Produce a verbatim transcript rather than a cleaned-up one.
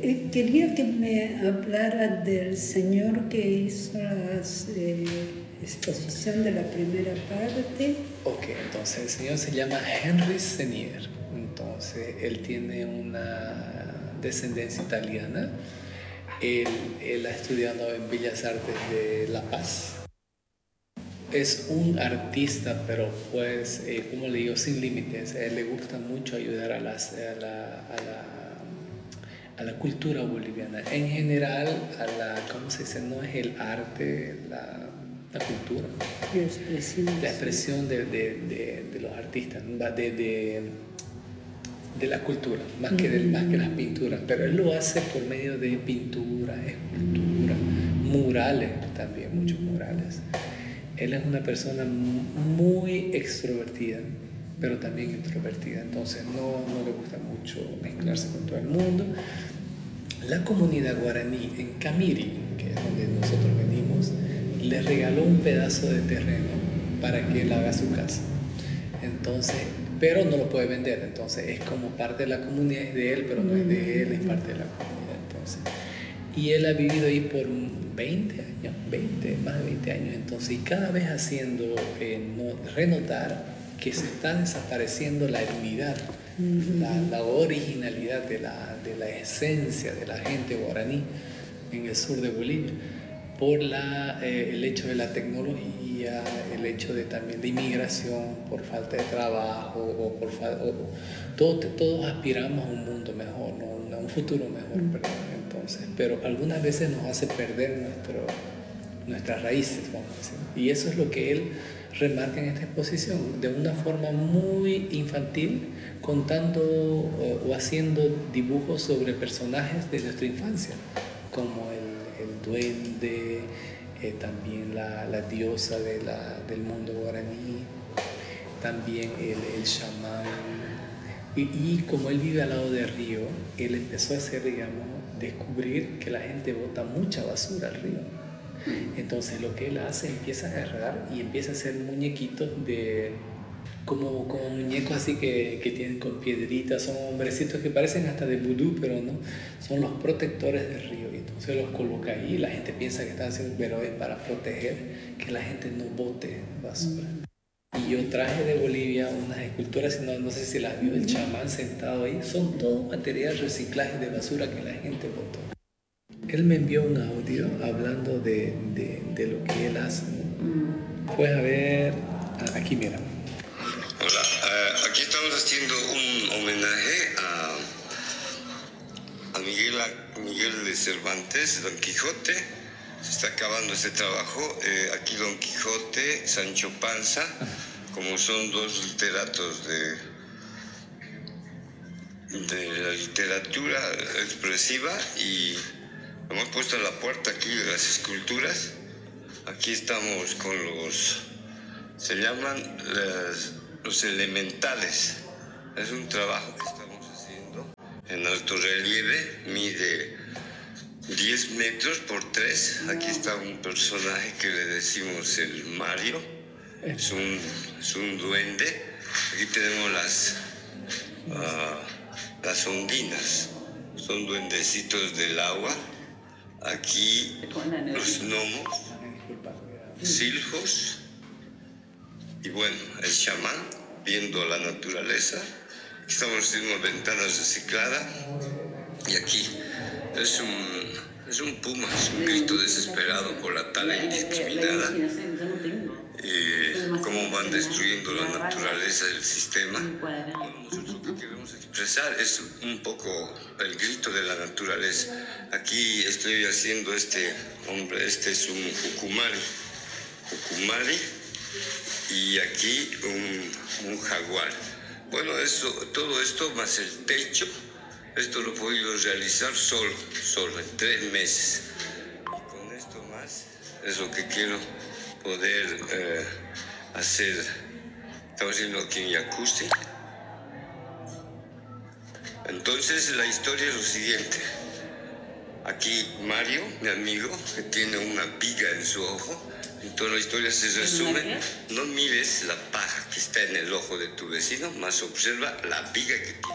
eh, quería que me hablara del señor que hizo la eh, exposición de la primera parte. Ok, entonces el señor se llama Henry Senier. Entonces él tiene una descendencia italiana. Él, él ha estudiado en Bellas Artes de La Paz. Es un artista, pero pues, eh, como le digo, sin límites. A él le gusta mucho ayudar a, las, a, la, a, la, a la cultura boliviana. En general, a la, ¿cómo se dice? No es el arte, la, la cultura. La expresión. La expresión de, de, de, de los artistas, de, de, de la cultura, más que, de, más que las pinturas. Pero él lo hace por medio de pintura, escultura, murales también, muchos murales. Él es una persona muy extrovertida, pero también introvertida, entonces no, no le gusta mucho mezclarse con todo el mundo. La comunidad guaraní en Camiri, que es donde nosotros venimos, le regaló un pedazo de terreno para que él haga su casa. Entonces, pero no lo puede vender, entonces es como parte de la comunidad, es de él, pero no es de él, es parte de la comunidad. Entonces, y él ha vivido ahí por veinte años, veinte, más de veinte años, entonces, y cada vez haciendo eh, no, renotar que se está desapareciendo la unidad, uh-huh. la, la originalidad de la, de la esencia de la gente guaraní en el sur de Bolivia, por la, eh, el hecho de la tecnología, el hecho de también de inmigración, por falta de trabajo, o por fa- o, todos, todos aspiramos a un mundo mejor, ¿no? A un futuro mejor, uh-huh. perdón. Entonces, pero algunas veces nos hace perder nuestro, nuestras raíces, vamos a decir. Y eso es lo que él remarca en esta exposición, de una forma muy infantil, contando o, o haciendo dibujos sobre personajes de nuestra infancia, como el, el duende, eh, también la, la diosa de la, del mundo guaraní, también el, el chamán. Y, y como él vive al lado del río, él empezó a hacer, digamos, descubrir que la gente bota mucha basura al río. Entonces lo que él hace, empieza a agarrar y empieza a hacer muñequitos de como, como muñecos así que, que tienen con piedritas, son hombrecitos que parecen hasta de vudú, pero no, son los protectores del río. Y entonces los coloca ahí y la gente piensa que están haciendo, pero es para proteger que la gente no bote basura. Y yo traje de Bolivia unas esculturas, no, no sé si las vio, el chamán sentado ahí, son todo material reciclaje de basura que la gente botó. Él me envió un audio hablando de, de, de lo que él hace. Pues a ver, aquí mira. Hola, uh, aquí estamos haciendo un homenaje a, a Miguel, a Miguel de Cervantes, Don Quijote. Se está acabando este trabajo. Eh, aquí Don Quijote, Sancho Panza, como son dos literatos de, de la literatura expresiva, y hemos puesto a la puerta aquí de las esculturas. Aquí estamos con los, se llaman las, los elementales. Es un trabajo que estamos haciendo en alto relieve, mide diez metros por tres. Aquí está un personaje que le decimos el Mario, es un, es un duende. Aquí tenemos las, uh, las ondinas, son duendecitos del agua. Aquí los gnomos, silfos, y bueno, el chamán viendo la naturaleza. Aquí estamos haciendo ventanas recicladas, y aquí es un, es un puma, es un grito desesperado por la tala indiscriminada, y cómo van destruyendo la naturaleza del sistema. Bueno, nosotros lo que queremos expresar es un poco el grito de la naturaleza. Aquí estoy haciendo este hombre, este es un ucumari, ucumari, y aquí un, un jaguar. Bueno, eso, todo esto más el techo, esto lo he podido realizar solo, solo, en tres meses. Y con esto más es lo que quiero poder eh, hacer. Estamos haciendo aquí en Yacuste. Entonces la historia es lo siguiente. Aquí Mario, mi amigo, que tiene una viga en su ojo. Entonces la historia se resume: no mires la paja que está en el ojo de tu vecino, más observa la viga que tiene.